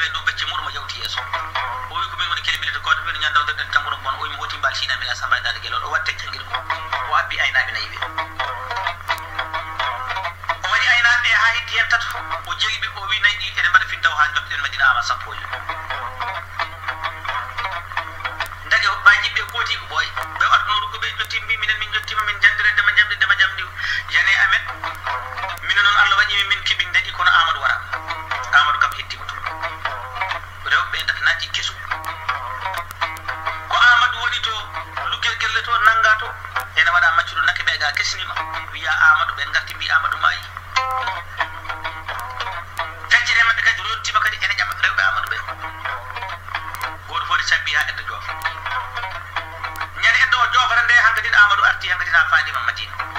rewe do becce murmo yawti yeso o wi ko min woni kelmilito ko min nyanda den janguro bon o mi hoti mbal sina mi asamba dal gelo o watte jangir ko o abbi aynabe nayibe o wari aynabe hay dien tatu o jegibe o wi nayi ede mbaɗa fintaw ha jotden madina ama sappojo ndage baji be koti ko boy be adno ko be jotti mbi minen min jottima min jandire dema jamdi jane amen min non Allah waɗi min kibin dadi kono Amadou wara Amadou kam heddimo to rewɓe en nati kesu ko Amadou woni to luggel gelle to nanga to ene waɗa maccuɗo nakke ɓe ga kesnima wiya Amadou ɓen garti mbi Amadou maayi feccere maɓɓe kadi rottima kadi ene ƴama rewɓe Amadou ɓe goto fof de cabbi ha edda joofa ñande edda o joofata nde hankadin Amadou arti hankadin ha fandima Madina